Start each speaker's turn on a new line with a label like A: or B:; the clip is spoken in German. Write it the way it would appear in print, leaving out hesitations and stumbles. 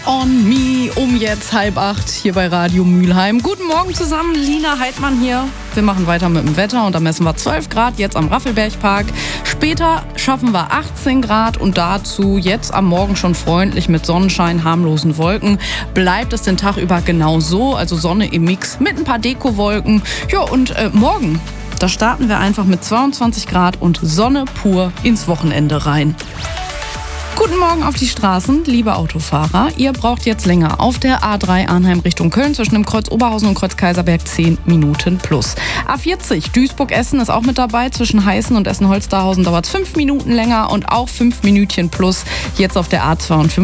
A: on Me um jetzt 7:30 hier bei Radio Mülheim. Guten Morgen zusammen, Lina Heidmann hier. Wir machen weiter mit dem Wetter und da messen wir 12 Grad jetzt am Raffelbergpark. Später schaffen wir 18 Grad und dazu jetzt am Morgen schon freundlich mit Sonnenschein, harmlosen Wolken. Bleibt es den Tag über genau so, also Sonne im Mix mit ein paar Dekowolken. Ja, und morgen, da starten wir einfach mit 22 Grad und Sonne pur ins Wochenende rein. Guten Morgen auf die Straßen, liebe Autofahrer. Ihr braucht jetzt länger. Auf der A3 Arnheim Richtung Köln zwischen dem Kreuz Oberhausen und Kreuz Kaiserberg 10 Minuten plus. A40 Duisburg-Essen ist auch mit dabei. Zwischen Heißen und Essen-Holsterhausen dauert es 5 Minuten länger und auch 5 Minütchen plus jetzt auf der A52.